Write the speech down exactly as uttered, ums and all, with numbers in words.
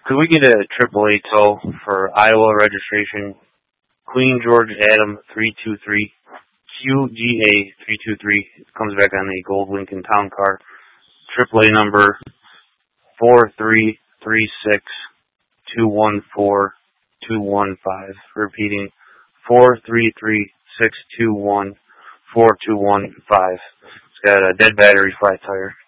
Could we get a triple A tow for Iowa registration? Queen George Adam three two three, Q G A three two three. It comes back on the gold Lincoln Town Car. triple A number four three three six two one four two one five. Repeating, four three three six two one four two one five. It's got a dead battery, flat tire.